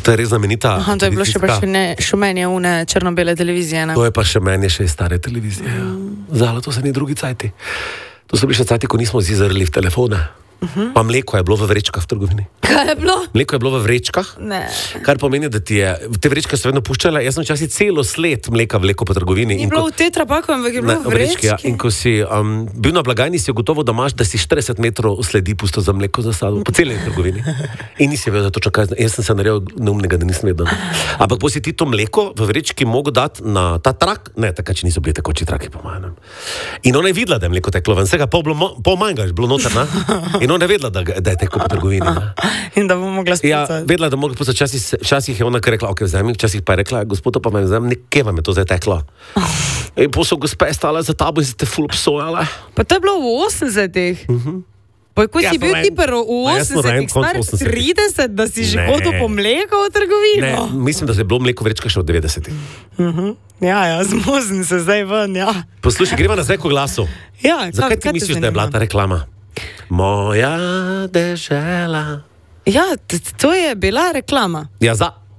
To je res znamenita. Aha, to je bilo še pa šumenje une črno-bele televizije, ne? To je pa šumenje še iz stare televizije. Zala, to se ni drugi cajti. To so bili še cajti, ko nismo zizarili v telefone. Pa mleko je bilo v vrečkah v trgovini. Kaj je bilo? Mleko je bilo v vrečkah, Ne. kar pomeni, da ti je te vrečke so vedno puščale. Jaz sem včasih celo sled mleka vlekel po trgovini. Ni bilo v tetrapaku, ampak je bilo v vrečki. Ja. In ko si bil na blagajni, si gotovo, da imaš, da si 40 metrov sledi pusto za mleko za sabo, po celi trgovini. In nisi vedel, da to čakaj. Jaz sem se naredil neumnega, da nisem vedel. Ampak si ti to mleko v vrečki mogel dati na ta trak, ne, takrat niso bili tekoči traki, po mojem. In ona je videla, da je mleko teklo ven, vsega pol manj ga je bilo noter, ne? In ona je vedela, da je teklo po trgovini. Ne? In da bomo mogla Ja, spucati. vedela, da mogo poslušati. Včasih je ona kar rekla, ok, vzemi, včasih pa je rekla, gospod, pa me vzemi, nekje vam je to zdaj teklo. In posel gospe stala za tabo in ste ful obsojale. Pa to je bilo v 80-ih. Pa ko si bil ti prvo v Ja, jaz sem 80-ih, star 30, da si že hodil po mleko v trgovino. Ne, mislim, da je bilo mleko vrečka še od 90. Ja, zmozim se zdaj ven, ja. Poslušaj, greva nazaj k glasu. Ja, Zakaj ti kaj te misliš, da je bila zanima? ta reklama? Moja dežela. Ja, to je bila reklama. Ja,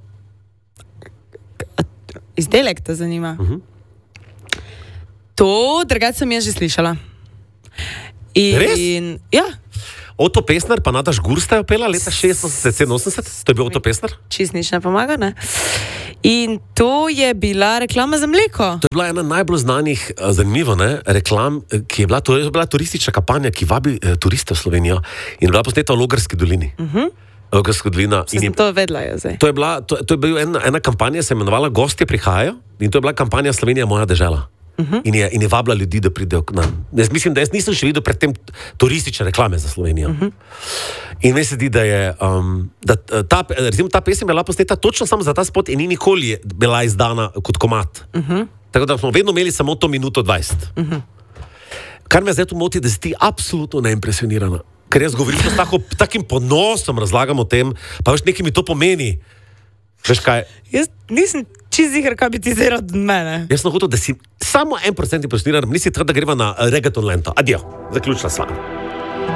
Izdelek te zanima. To, drugače sem jaz že slišala. Res? Ja, Oto Pestner pa Nataš Gursta je pela leta 86, to je bil Oto Pestner. čist nič ne pomaga, ne? In to je bila reklama za mleko. To je bila ena najbolj znanih, zanimivo, ne, reklam, ki je bila, to je bila turistična kampanja, ki vabi turiste v Slovenijo in je bila posneta v Logarski dolini. Logarska dolina. Če sem to vedela, je zdaj. To je bila ena kampanja, se je imenovala Gostje prihajajo in to je bila kampanja Slovenija moja dežela. In je vabila ljudi, da pridejo k nam. Jaz mislim, da jaz nisem še videl predtem turistične reklame za Slovenijo. In meni se zdi, da je recimo ta pesem je bila posneta točno samo za ta spot in ni nikoli bila izdana kot komad. Tako da smo vedno imeli samo to minuto 20. Kar me zdaj tu moti, da si ti absolutno neimpresionirana. Ker jaz govorim s takim ponosom, razlagam o tem, pa veš, nekaj mi to pomeni. Veš kaj? Jaz nisem čist ziher, kaj bi ti zdaj rad od mene. Jaz sem hotel, da si samo 1% impresioniran, nisi tako, da greva na reggaeton lento. Adijo, zaključila sva.